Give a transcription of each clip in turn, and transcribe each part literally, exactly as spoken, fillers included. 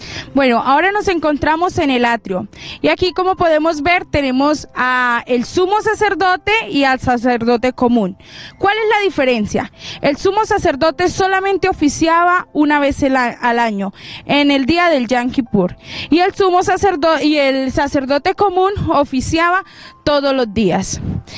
Bueno, ahora nos encontramos en el atrio y aquí, como podemos ver, tenemos a el sumo sacerdote y al sacerdote común. ¿Cuál es la diferencia? El sumo sacerdote solamente oficiaba una vez el a, al año, en el día del Yom Kippur, y el sumo sacerdote y el sacerdote común oficiaba todos los días.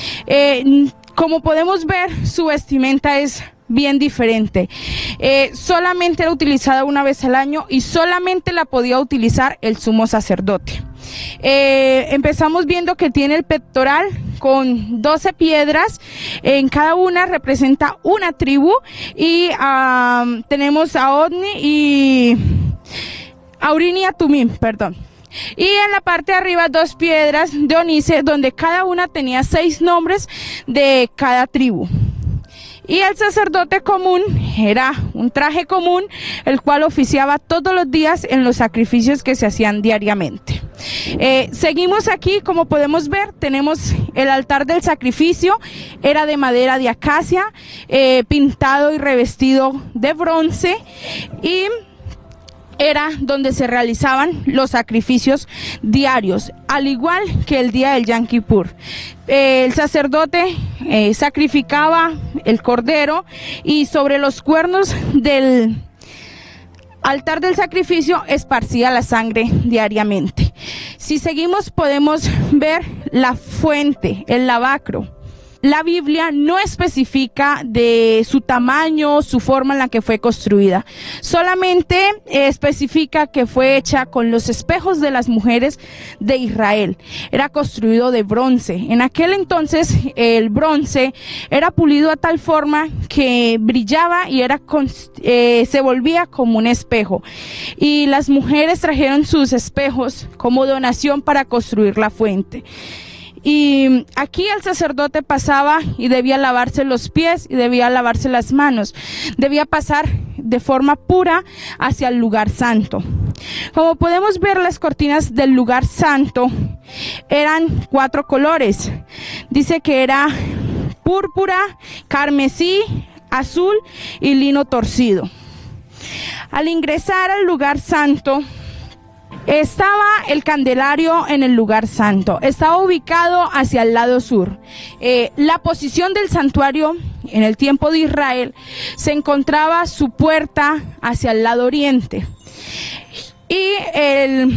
Eh, como podemos ver, su vestimenta es bien diferente. Eh, solamente era utilizada una vez al año y solamente la podía utilizar el sumo sacerdote. Eh, empezamos viendo que tiene el pectoral con doce piedras, en cada una representa una tribu, y um, tenemos a Odni y a Urim y a Tumim, perdón. Y en la parte de arriba dos piedras de onice, donde cada una tenía seis nombres de cada tribu. Y el sacerdote común era un traje común, el cual oficiaba todos los días en los sacrificios que se hacían diariamente. Eh, seguimos aquí, como podemos ver, tenemos el altar del sacrificio, era de madera de acacia, eh, pintado y revestido de bronce, y era donde se realizaban los sacrificios diarios, al igual que el día del Yom Kippur. Eh, el sacerdote eh, sacrificaba el cordero y sobre los cuernos del altar del sacrificio esparcía la sangre diariamente. Si seguimos, podemos ver la fuente, el lavacro. La Biblia no especifica de su tamaño, su forma en la que fue construida. Solamente especifica que fue hecha con los espejos de las mujeres de Israel. Era construido de bronce. En aquel entonces el bronce era pulido a tal forma que brillaba y era eh, se volvía como un espejo. Y las mujeres trajeron sus espejos como donación para construir la fuente. Y aquí el sacerdote pasaba y debía lavarse los pies y debía lavarse las manos. Debía pasar de forma pura hacia el lugar santo. Como podemos ver, las cortinas del lugar santo eran cuatro colores. Dice que era púrpura, carmesí, azul y lino torcido. Al ingresar al lugar santo, estaba el candelario en el lugar santo, estaba ubicado hacia el lado sur. Eh, la posición del santuario en el tiempo de Israel se encontraba su puerta hacia el lado oriente, y el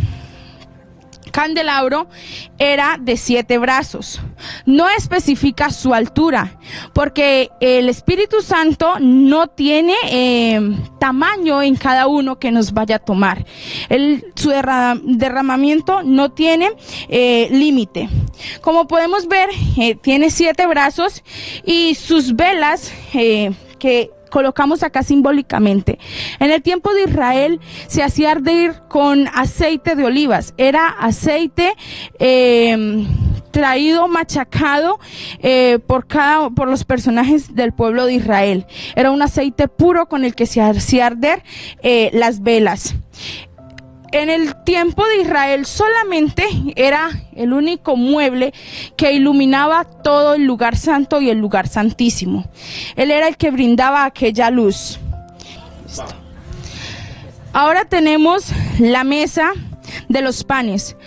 candelabro era de siete brazos. No especifica su altura, porque el Espíritu Santo no tiene eh, tamaño en cada uno que nos vaya a tomar. El, su derram, derramamiento no tiene eh, límite. Como podemos ver, eh, tiene siete brazos y sus velas eh, que colocamos acá simbólicamente. En el tiempo de Israel se hacía arder con aceite de olivas. Era aceite eh, traído, machacado eh, por cada, por los personajes del pueblo de Israel. Era un aceite puro con el que se hacía arder eh, las velas. En el tiempo de Israel solamente era el único mueble que iluminaba todo el lugar santo y el lugar santísimo. Él era el que brindaba aquella luz. Listo. Ahora tenemos la mesa de los panes.